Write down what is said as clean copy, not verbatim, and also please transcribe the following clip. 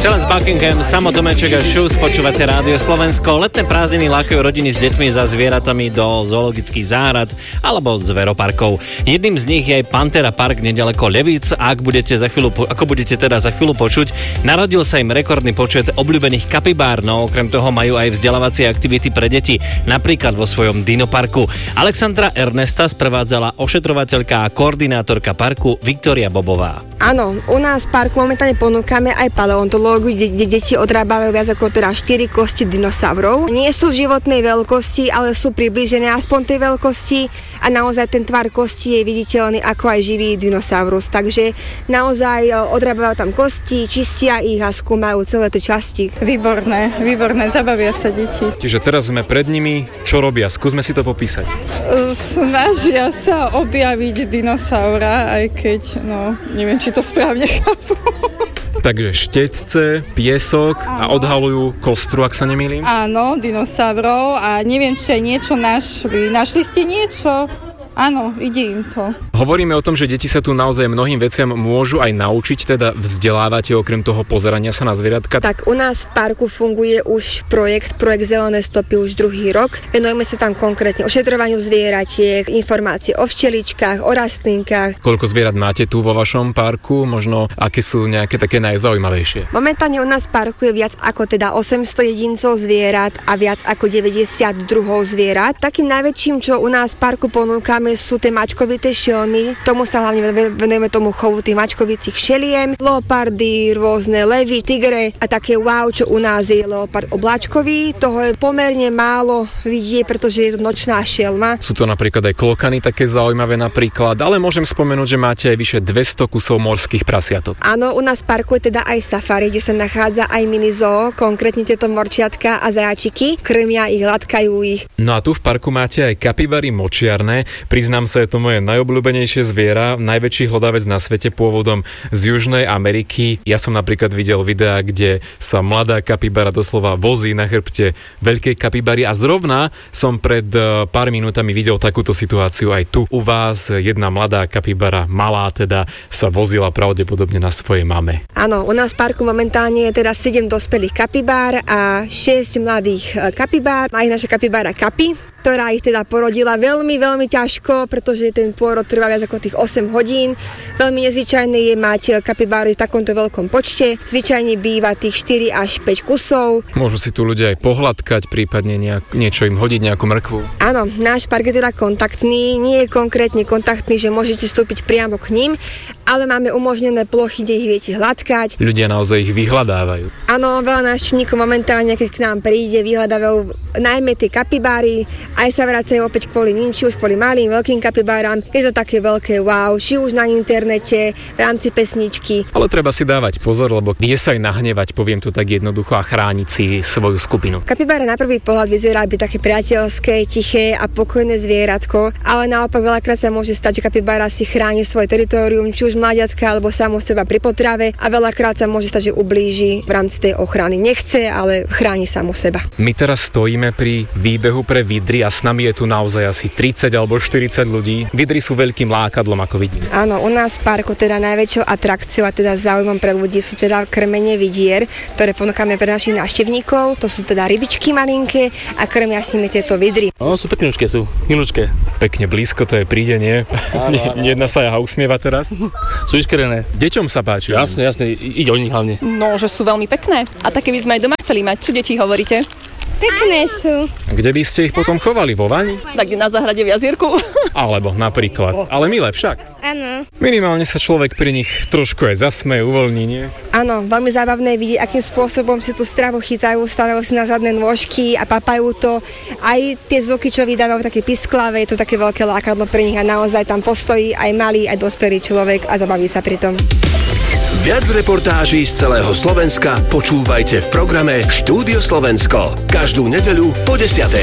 Celé z Buckingham, Samo Domeček a Shoes, počúvate Rádio Slovensko. Letné prázdniny lákajú rodiny s deťmi za zvieratami do zoologických záhrad alebo zveroparkov. Jedným z nich je aj Pantera Park nedaleko Levíc. Ako budete teda za chvíľu počuť, narodil sa im rekordný počet obľúbených kapibár, no okrem toho majú aj vzdelávacie aktivity pre deti, napríklad vo svojom dinoparku. Alexandra Ernesta sprevádzala ošetrovateľka a koordinátorka parku Viktória Bobová. Áno, u nás v parku momentálne ponúkame aj paleontológiu, kde deti odrábajú viac ako 4 kosti dinosaurov. Nie sú životnej veľkosti, ale sú priblížené aspoň tej veľkosti a naozaj ten tvar kosti je viditeľný ako aj živý dinosaurus. Takže naozaj odrábajú tam kosti, čistia ich a skúmajú celé tie časti. Výborné, zabavia sa deti. Čiže teraz sme pred nimi, čo robia? Skúsme si to popísať. Snažia sa objaviť dinosaura, aj keď, neviem, či to správne chápu. Takže štetce, piesok a odhalujú kostru, ak sa nemýlim? Áno, dinosaurov a neviem, či aj niečo našli. Našli ste niečo? Áno, ide im to. Hovoríme o tom, že deti sa tu naozaj mnohým veciam môžu aj naučiť, teda vzdelávate okrem toho pozerania sa na zvieratka. Tak u nás v parku funguje už projekt Zelené stopy už druhý rok. Venujeme sa tam konkrétne ošetrovaniu zvieratiek, informácie o včeličkách, o rastlinkách. Koľko zvierat máte tu vo vašom parku? Možno aké sú nejaké také najzaujímavejšie? Momentálne u nás v parku je viac ako 800 jedincov zvierat a viac ako 90 druhov zvierat. Takým najväčším, čo u nás v parku ponúkame, sú tie mačkovité šelmy. Tomu sa hlavne venujeme tomu chovu tých mačkovitých šeliem. Leopardy, rôzne levy, tigre a také wow, čo u nás je leopard obláčkový. Toho je pomerne málo vidieť, pretože je to nočná šelma. Sú to napríklad aj klokany také zaujímavé napríklad, ale môžem spomenúť, že máte aj vyše 200 kusov morských prasiatok. Áno, u nás v parku je teda aj safari, kde sa nachádza aj mini zoo, konkrétne tieto morčiatka a zajačiky. Krmia ich, hladkajú ich. No a tu v parku máte aj kapibary močiarne. Priznám sa, je to moje najobľúbenejšie zviera, najväčší hlodavec na svete pôvodom z Južnej Ameriky. Ja som napríklad videl videá, kde sa mladá kapibara doslova vozí na chrbte veľkej kapibary a zrovna som pred pár minútami videl takúto situáciu aj tu. U vás jedna mladá kapibara, malá teda, sa vozila pravdepodobne na svojej mame. Áno, u nás v parku momentálne je teda 7 dospelých kapibár a 6 mladých kapibár. Má ich naša kapibára Kapi, ktorá ich teda porodila veľmi, veľmi ťažko, pretože ten pôrod trvá viac ako tých 8 hodín. Veľmi nezvyčajné je mať kapibáru v takomto veľkom počte. Zvyčajne býva tých 4 až 5 kusov. Môžu si tu ľudia aj pohľadkať, prípadne niečo im hodiť, nejakú mrkvu. Áno, náš park je teda kontaktný, nie je konkrétne kontaktný, že môžete vstúpiť priamo k ním, ale máme umožnené plochy, kde ich viete hladkať. Ľudia naozaj ich vyhľadávajú. Áno, veľa návštevníkov momentálne, keď k nám príde, vyhľadávajú najmä tie kapibáry. Aj sa vracajú opäť kvôli ním, či už kvôli malým, veľkým kapibáram. Je to také veľké wow, či už na internete, v rámci pesničky. Ale treba si dávať pozor, lebo vie sa aj nahnevať, poviem to tak jednoducho, a chrániť si svoju skupinu. Kapibára na prvý pohľad vyzerá byť také priateľské, tiché a pokojné zvieratko, ale naopak veľakrát sa môže stať, že kapibára si chráni svoje teritorium, či už mladiatka alebo samú seba pri potrave, a veľakrát sa môže stať, že ublíži v rámci tej ochrany. Nechce, ale chráni samú seba. My teraz stojíme pri výbehu pre vidry a s nami je tu naozaj asi 30 alebo 40 ľudí. Vidry sú veľkým lákadlom, ako vidím. Áno, u nás v parku teda najväčšou atrakciou a teda záujmom pre ľudí sú teda krmenie vidier, ktoré ponúkame pre našich návštevníkov. To sú teda rybičky malinké a krmia s nimi tieto vidry. Sú pekňučké, sú milučké. Pekne blízko to je, príde, nie? Jedna sa jaha usmieva teraz. Sú vyškerené. Deťom sa páči. Jasne, ide o nich hlavne. No, že sú veľmi pekné. A také by sme aj doma chceli mať. Čo deti hovoríte? Pekné sú. Kde by ste ich potom chovali? Vo vani? Tak na záhrade v jazierku. Alebo napríklad. Ale milé však. Áno. Minimálne sa človek pri nich trošku aj zasmeje, uvoľní, nie? Áno, veľmi zábavné vidieť, akým spôsobom si tú stravu chytajú, stavajú si na zadné nôžky a papajú to. Aj tie zvuky, čo vydávajú, také pisklavé, je to také veľké lákadlo pre nich a naozaj tam postojí aj malý, aj dospelý človek a zabaví sa pri tom. Viac reportáží z celého Slovenska počúvajte v programe Štúdio Slovensko. Každú nedeľu po 10:00.